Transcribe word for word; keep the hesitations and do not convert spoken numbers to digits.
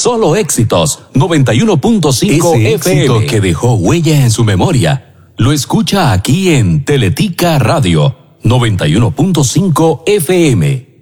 Solo éxitos. noventa y uno punto cinco Ese F M. éxito que dejó huella en su memoria. Lo escucha aquí en Teletica Radio. noventa y uno punto cinco F M.